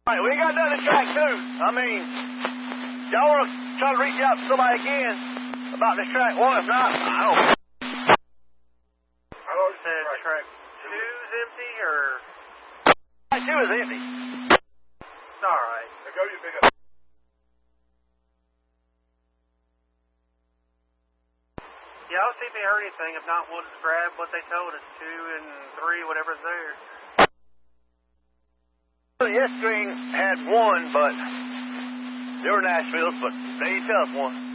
Right, we got another track too. I mean, y'all want to try to reach out to somebody again about this track one? If not, I don't. How long said track 2's empty or? Track 2 is empty. It's all right. Now go, you big up. Yeah, I'll see if they heard anything. If not, we'll just grab what they told us, 2 and 3, whatever's there. The yes string had one, but they were Nashville's, but they didn't tell us one.